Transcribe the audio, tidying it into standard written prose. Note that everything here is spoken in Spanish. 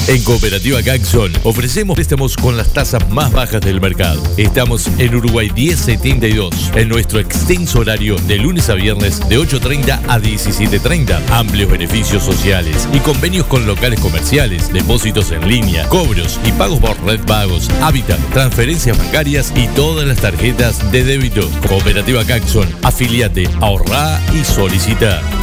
En Cooperativa Caxon ofrecemos préstamos con las tasas más bajas del mercado. Estamos en Uruguay 1072, en nuestro extenso horario de lunes a viernes de 8:30 a 17:30. Amplios beneficios sociales y convenios con locales comerciales, depósitos en línea, cobros y pagos por red pagos, hábitat, transferencias bancarias y todas las tarjetas de débito. Cooperativa Caxon, afiliate, ahorrá y solicita.